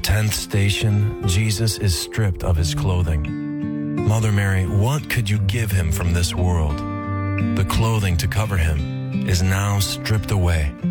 10th station, Jesus is stripped of his clothing. Mother Mary, what could you give him from this world? The clothing to cover him is now stripped away.